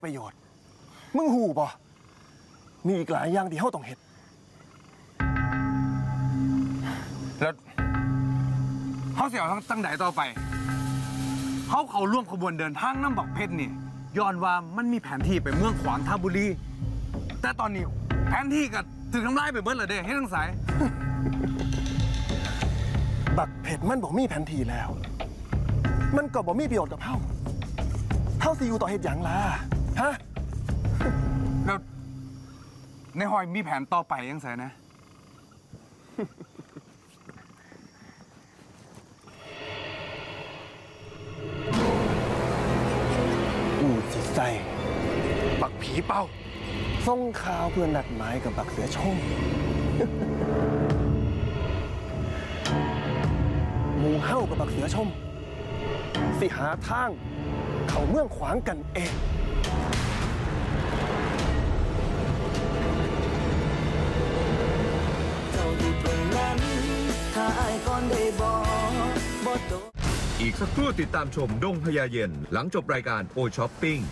ประโยชน์มึงหูบ่มีอีกหลายอย่างที่เฮาต้องเฮ็ดแล้วเขาเสียตั้งไหนต่อไปเขาร่วมขบวนเดินทางน้ำบักเพชรนี่ย้อนว่ามันมีแผนที่ไปเมืองขวางทบุรีแต่ตอนนี้แผนที่ก็ถึงทำลายไปเบิดเลยเด้ให้ทั้งสายบักเพชรมันบอกมีแผนที่แล้วมันก็บอกมีประโยชน์กับเฮาสิอยู่ต่อเฮ็ดหยังล่ะฮะแล้วในหอยมีแผนต่อไปยังไงนะสิใส่บักผีเป้าส่งข่าวเพื่อนัดหมายกับบักเสือชมหมู่เฮ้ากับบักเสือชมสิหาทางเข้าเมืองขวางกันเองเจ้าอยู่ตรงนั้นถ้าอ้ายก่อนได้บ่โตอีกสักครู่ติดตามชมดงพญาเย็นหลังจบรายการโอช้อปปิ้ง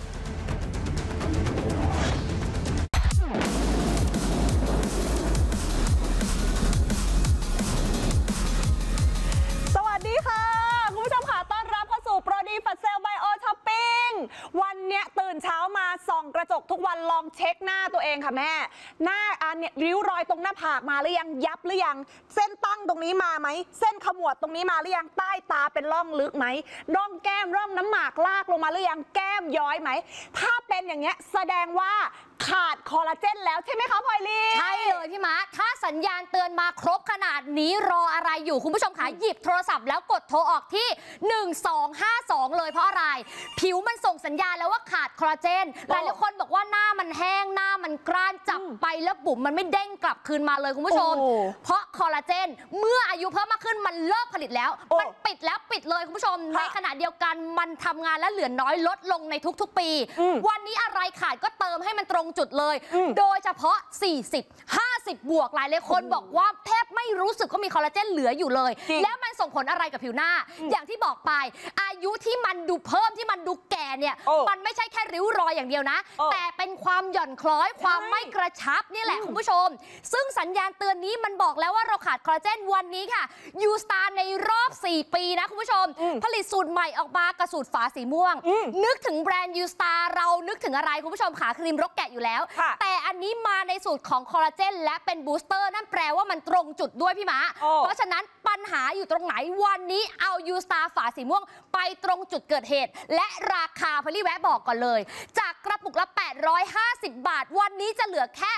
สวัสดีค่ะคุณผู้ชมค่ะต้อนรับเข้าสู่โปรดีฟัดเซลไบโอช้อปปิ้งวันเนี้ยตื่นเช้ามาส่องกระจกทุกวันลองเช็คหน้าตัวเองค่ะแม่หน้าเนี่ยริ้วรอยตรงหน้าผากมาหรือยังยับหรือยังเส้นตั้งตรงนี้มาไหมเส้นขมวดตรงนี้มาหรือยังใต้ตาเป็นร่องลึกไหมร่องแก้มร่องน้ำหมากลากลงมาหรือยังแก้มย้อยไหมถ้าเป็นอย่างเงี้ยแสดงว่าขาดคอลลาเจนแล้วใช่ไหมคะพลอยลีใช่เลยพี่ม้าถ้าสัญญาณเตือนมาครบขนาดนี้รออะไรอยู่คุณผู้ชมคะหยิบโทรศัพท์แล้วกดโทรออกที่1252เลยเพราะอะไรผิวมันส่งสัญญาณแล้วว่าขาดคอลลาเจนหลายคนบอกว่าหน้ามันแห้งหน้ามันกร้านจับไปแล้วบุ๋มมันไม่เด้งกลับคืนมาเลยคุณผู้ชมเพราะคอลลาเจนเมื่ออายุเพิ่มมากขึ้นมันเลิกผลิตแล้วมันปิดแล้วปิดเลยคุณผู้ชมในขณะเดียวกันมันทำงานและเหลือน้อยลดลงในทุกๆปีวันนี้อะไรขาดก็เติมให้มันตรงจุดเลยโดยเฉพาะ40-50บวกหลายคนบอกว่าแทบไม่รู้สึกว่ามีคอลลาเจนเหลืออยู่เลยแล้วมันส่งผลอะไรกับผิวหน้าอย่างที่บอกไปอายุที่มันดูเพิ่มที่มันดูแก่เนี่ยมันไม่ใช่แค่ริ้วรอยอย่างเดียวนะแต่เป็นความหย่อนคล้อยความไม่กระชับนี่แหละคุณผู้ชมซึ่งสัญญาณเตือนนี้มันบอกแล้วว่าเราขาดคอลลาเจนวันนี้ค่ะยูสตาร์ในรอบ4ปีนะคุณผู้ชมผลิตสูตรใหม่ออกมากระสูตรฝาสีม่วงนึกถึงแบรนด์ยูสตาร์เรานึกถึงอะไรคุณผู้ชมขาครีมรกแกะอยู่แล้วแต่อันนี้มาในสูตรของคอลลาเจนและเป็นบูสเตอร์นั่นแปลว่ามันตรงจุดด้วยพี่ม้าเพราะฉะนั้นปัญหาอยู่ตรงไหนวันนี้เอายูสตาร์ฝาสีม่วงไปตรงจุดเกิดเหตุและราคาพลี่แวะบอกก่อนเลยจากกระปุกละ850บาทวันนี้จะเหลือแค่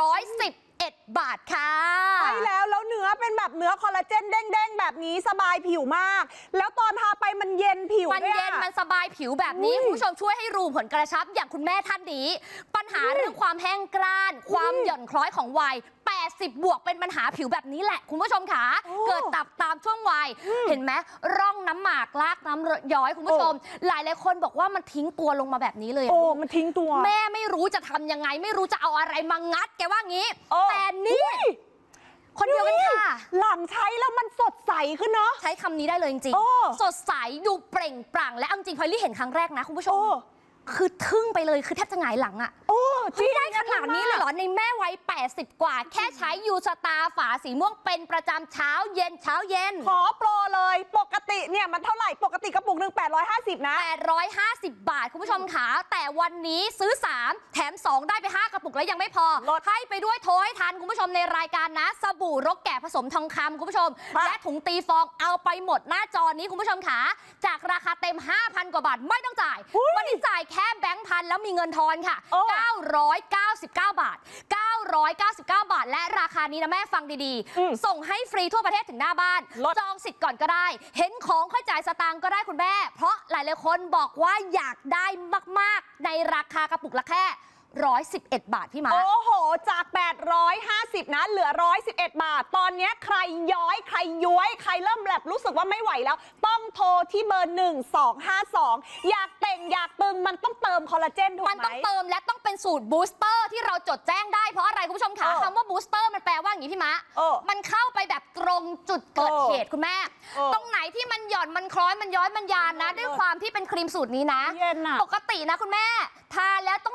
111 บาทค่ะใช่แล้วเนื้อเป็นแบบเนื้อคอลลาเจนเด้งๆแบบนี้สบายผิวมากแล้วตอนทาไปมันเย็นผิวมันเย็นมันสบายผิวแบบนี้คุณผู้ชมช่วยให้รูผลกระชับอย่างคุณแม่ท่านนี้ปัญหาเรื่องความแห้งกร้านความหย่อนคล้อยของวัย80บวกเป็นปัญหาผิวแบบนี้แหละคุณผู้ชมค่ะเกิดตับตามช่วงวัยเห็นไหมร่องน้ำหมากลากน้ำย้อยคุณผู้ชมหลายคนบอกว่ามันทิ้งตัวลงมาแบบนี้เลยมันทิ้งตัวแม่ไม่รู้จะทำยังไงไม่รู้จะเอาอะไรมางัดแกว่างี้แต่นี่คนเดียวกันค่ะหลังใช้แล้วมันสดใสขึ้นเนาะใช้คำนี้ได้เลยจริงๆสดใสดูเปล่งปลั่งและจริงพอลี่เห็นครั้งแรกนะคุณผู้ชมคือทึ่งไปเลยคือแทบจะหงายหลังอ่ะที่ได้ขนาดนี้เลยเหรอในแม่วัย80กว่าแค่ใช้ยูสตาร์ฝาสีม่วงเป็นประจำเช้าเย็นขอโปรเลยปกติเนี่ยมันเท่าไหร่ปกติกระปุกหนึ่ง850นะ 850บาทคุณผู้ชมขาแต่วันนี้ซื้อ3แถม2ได้ไป5กระปุกแล้วยังไม่พอให้ไปด้วยโทรให้ทันคุณผู้ชมในรายการนะสบู่รกแกะผสมทองคำคุณผู้ชมและถุงตีฟองเอาไปหมดหน้าจอนี้คุณผู้ชมขาจากราคาเต็ม 5,000 กว่าบาทไม่ต้องจ่ายวันนี้จ่ายแค่แบงค์พันแล้วมีเงินทอนค่ะ999 บาท999 บาทและราคานี้นะแม่ฟังดีๆส่งให้ฟรีทั่วประเทศถึงหน้าบ้านจองสิทธิ์ก่อนก็ได้เห็นของค่อยจ่ายสตางค์ก็ได้คุณแม่เพราะหลายๆคนบอกว่าอยากได้มากๆในราคากระปุกละแค่111 บาทพี่ม้าโอ้โหจาก850นะเหลือ111 บาทตอนนี้ใครย้อยใครย้วยใครเริ่มแบบรู้สึกว่าไม่ไหวแล้วต้องโทรที่เบอร์1252อยากเต่งอยากตึงมันต้องเติมคอลลาเจนถูกไหมมันต้องเติมและต้องเป็นสูตรบูสเตอร์ร์ที่เราจดแจ้งได้เพราะอะไรคุณผู้ชมคะคำว่าบูสเตอร์มันแปลว่าอย่างนี้พี่มะมันเข้าไปแบบตรงจุดเกิดเหตุคุณแม่ตรงไหนที่มันหย่อนมันคล้อยมันย้อยมันยานนะด้วยความที่เป็นครีมสูตรนี้นะปกตินะคุณแม่ทาแล้วต้อง